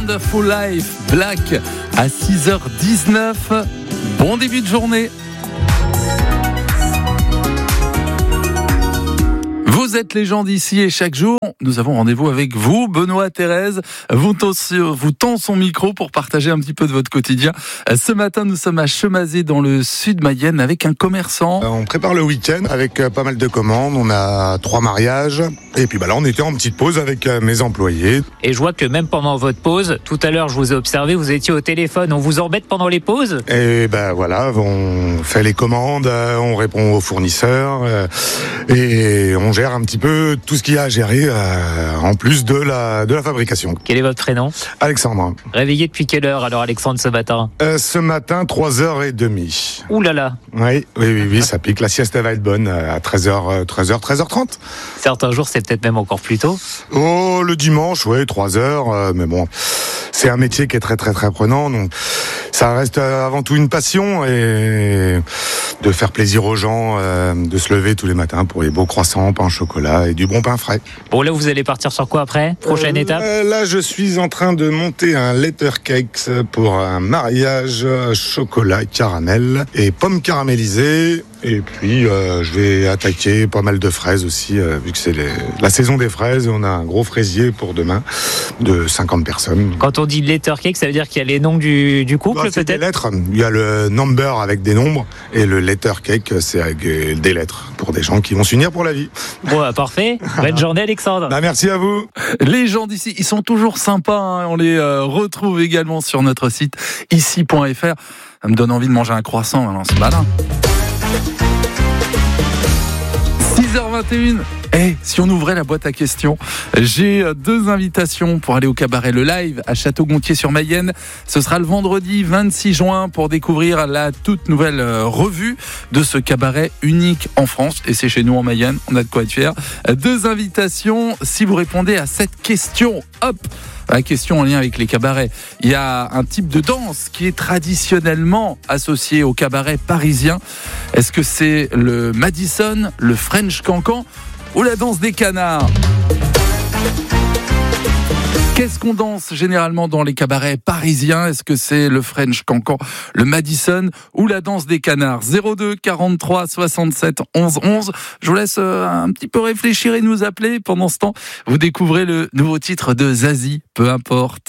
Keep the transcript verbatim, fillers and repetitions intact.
Wonderful Life, Black à six heures dix-neuf. Bon début de journée. Vous êtes les gens d'ici et chaque jour, nous avons rendez-vous avec vous. Benoît Thérèse vous tend, vous tend son micro pour partager un petit peu de votre quotidien. Ce matin, nous sommes à Chemazé dans le sud Mayenne avec un commerçant. On prépare le week-end avec pas mal de commandes. On a trois mariages. Et puis bah là, on était en petite pause avec mes employés. Et je vois que même pendant votre pause, tout à l'heure, je vous ai observé, vous étiez au téléphone. On vous embête pendant les pauses ? Et ben voilà, on fait les commandes, on répond aux fournisseurs et on gère un petit peu tout ce qu'il y a à gérer euh, en plus de la, de la fabrication. Quel est votre prénom ? Alexandre. Réveillé depuis quelle heure alors Alexandre ce matin ? euh, Ce matin, trois heures trente. Ouh là là. Oui, oui, oui, oui, ça pique. La sieste va être bonne à treize heures, treize heures, treize heures trente. Certains jours, c'est peut-être même encore plus tôt. Oh, le dimanche, oui, trois heures, euh, mais bon, c'est un métier qui est très très très prenant, donc ça reste avant tout une passion et de faire plaisir aux gens, euh, de se lever tous les matins pour les beaux croissants, pain au chocolat et du bon pain frais. Bon, là, vous allez partir sur quoi après ? Prochaine euh, étape ? Là, je suis en train de monter un letter cake pour un mariage chocolat, caramel et pommes caramélisées. Et puis, euh, je vais attaquer pas mal de fraises aussi, euh, vu que c'est les, la saison des fraises. On a un gros fraisier pour demain de cinquante personnes. Quand on dit letter cake, ça veut dire qu'il y a les noms du, du couple, bah, c'est peut-être ? des lettres. Il y a le number avec des nombres et le letter cake, c'est avec des lettres pour des gens qui vont s'unir pour la vie. Bon, bah, parfait. Bonne journée, Alexandre. Bah, merci à vous. Les gens d'ici, ils sont toujours sympas. Hein. On les euh, retrouve également sur notre site ici point f r. Ça me donne envie de manger un croissant maintenant, ce matin. six heures vingt et une. Eh, si on ouvrait la boîte à questions, j'ai deux invitations pour aller au cabaret Le Live à Château-Gontier-sur-Mayenne. Ce sera le vendredi vingt-six juin pour découvrir la toute nouvelle revue de ce cabaret unique en France. Et c'est chez nous en Mayenne, on a de quoi être fiers. Deux invitations si vous répondez à cette question. Hop! La question en lien avec les cabarets. Il y a un type de danse qui est traditionnellement associé au cabaret parisien. Est-ce que c'est le Madison, le French Cancan ou la danse des canards ? Qu'est-ce qu'on danse généralement dans les cabarets parisiens ? Est-ce que c'est le French Cancan, le Madison ou la danse des canards ? zéro deux quarante-trois soixante-sept onze onze. Je vous laisse un petit peu réfléchir et nous appeler. Pendant ce temps, vous découvrez le nouveau titre de Zazie, peu importe.